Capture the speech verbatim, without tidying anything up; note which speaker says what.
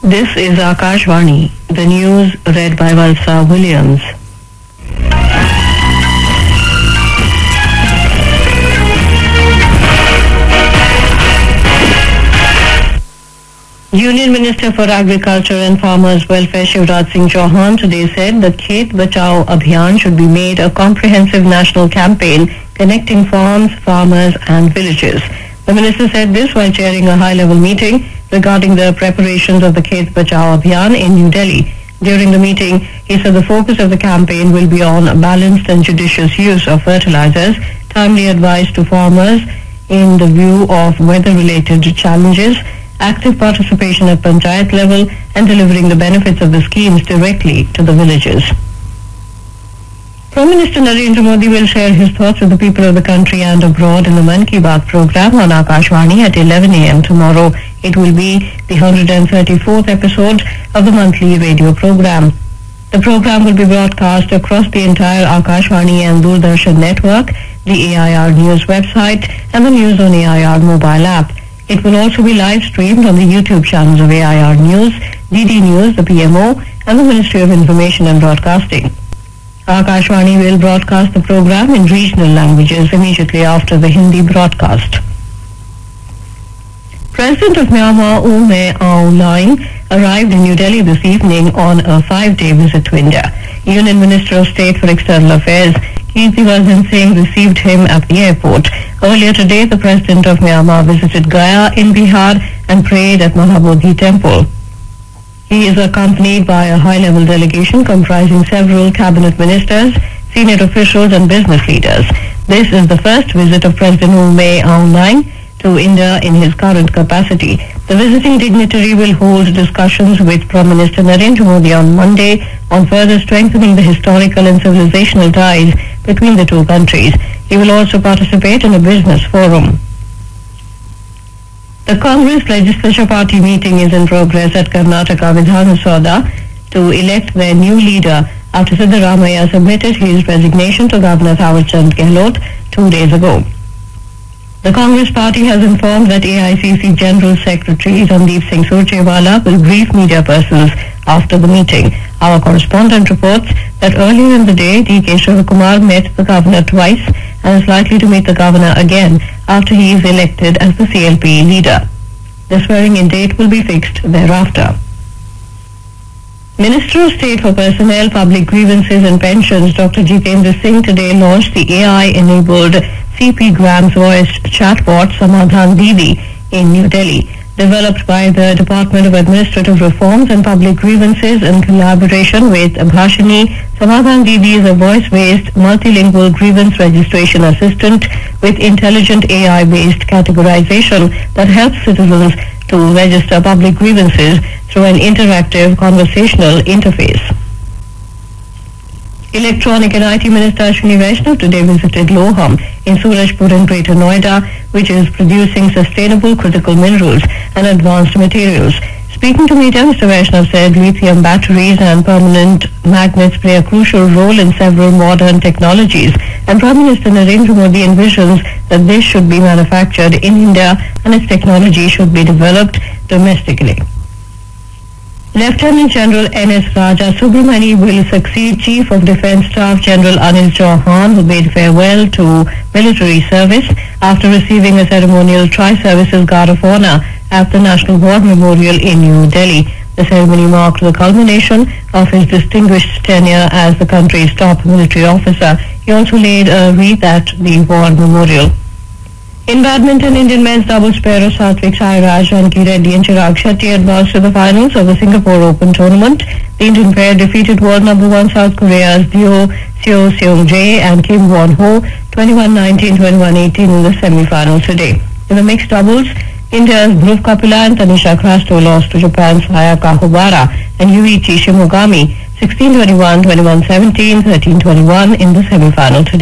Speaker 1: This is Akashvani, the news read by Valsa Williams. Union Minister for Agriculture and Farmers Welfare Shivraj Singh Chauhan today said that Khet Bachao Abhiyan should be made a comprehensive national campaign connecting farms, farmers and villages. The minister said this while chairing a high-level meeting regarding the preparations of the Khet Bachao Abhiyan in New Delhi. During the meeting, he said the focus of the campaign will be on balanced and judicious use of fertilizers, timely advice to farmers in the view of weather-related challenges, active participation at panchayat level, and delivering the benefits of the schemes directly to the villages. Prime Minister Narendra Modi will share his thoughts with the people of the country and abroad in the Mann Ki Baat program on Akashvani at eleven a m tomorrow. It will be the one hundred thirty-fourth episode of the monthly radio program. The program will be broadcast across the entire Akashvani and Doordarshan network, the A I R News website, and the News on A I R mobile app. It will also be live streamed on the YouTube channels of A I R News, D D News, the P M O, and the Ministry of Information and Broadcasting. Akashvani will broadcast the program in regional languages immediately after the Hindi broadcast. President of Myanmar, U Mae Aung Hlaing, arrived in New Delhi this evening on a five-day visit to India. Union Minister of State for External Affairs, Kirtivarman Singh, received him at the airport. Earlier today, the President of Myanmar visited Gaya in Bihar and prayed at Mahabodhi Temple. He is accompanied by a high-level delegation comprising several cabinet ministers, senior officials and business leaders. This is the first visit of President U Mae Aung Hlaing to India in his current capacity. The visiting dignitary will hold discussions with Prime Minister Narendra Modi on Monday on further strengthening the historical and civilizational ties between the two countries. He will also participate in a business forum. The Congress Legislature Party meeting is in progress at Karnataka Vidhana Sabha to elect their new leader after Siddaramaiah submitted his resignation to Governor Thawarchand Gehlot two days ago. The Congress Party has informed that A I C C General Secretary Randeep Singh Surjewala will brief media persons after the meeting. Our correspondent reports that earlier in the day, D K Shivakumar met the governor twice and is likely to meet the governor again after he is elected as the C L P leader. The swearing-in date will be fixed thereafter. Minister of State for Personnel, Public Grievances and Pensions, Doctor Jitendra Singh, today launched the A I-enabled C P Grams voice chatbot Samadhan Didi in New Delhi. Developed by the Department of Administrative Reforms and Public Grievances in collaboration with Bhashini, Samadhan Didi is a voice-based multilingual grievance registration assistant with intelligent A I-based categorization that helps citizens to register public grievances through an interactive conversational interface. Electronic and I T Minister Ashwini Vaishnav today visited Loham in Surajpur in Greater Noida, which is producing sustainable critical minerals and advanced materials. Speaking to media, Mister Vaishnav said lithium batteries and permanent magnets play a crucial role in several modern technologies, and Prime Minister Narendra Modi envisions that this should be manufactured in India and its technology should be developed domestically. Lieutenant General N S Raja Subramani will succeed Chief of Defence Staff General Anil Chauhan, who bade farewell to military service after receiving a ceremonial Tri-Services Guard of Honour at the National War Memorial in New Delhi. The ceremony marked the culmination of his distinguished tenure as the country's top military officer. He also laid a wreath at the War Memorial. In badminton, Indian men's doubles pair of Satvik Sairaj, Ranki Reddy and Chirag Shetty advanced to the finals of the Singapore Open tournament. The Indian pair defeated world number one South Korea's Ryo Seo Seung-jae and Kim Won-ho twenty-one nineteen, twenty-one eighteen in the semi-finals today. In the mixed doubles, India's Dhruv Kapila and Tanisha Krasto lost to Japan's Ayaka Hobara and Yuichi Shimogami sixteen twenty-one, twenty-one seventeen, thirteen twenty-one in the semi-final today.